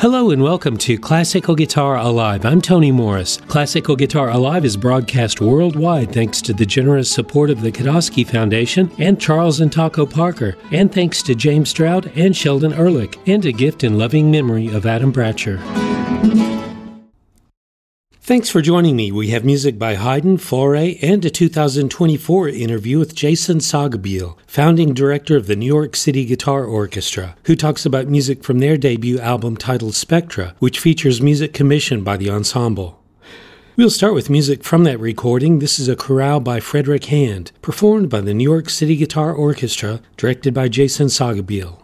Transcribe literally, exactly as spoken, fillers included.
Hello and welcome to Classical Guitar Alive. I'm Tony Morris. Classical Guitar Alive is broadcast worldwide thanks to the generous support of the Kodosky Foundation and Charles and Taco Parker, and thanks to James Stroud and Sheldon Ehrlich, and a gift in loving memory of Adam Bratcher. Thanks for joining me. We have music by Haydn, Fauré, and a two thousand twenty-four interview with Jason Saugabiel, founding director of the New York City Guitar Orchestra, who talks about music from their debut album titled Spectra, which features music commissioned by the ensemble. We'll start with music from that recording. This is a chorale by Frederick Hand, performed by the New York City Guitar Orchestra, directed by Jason Saugabiel.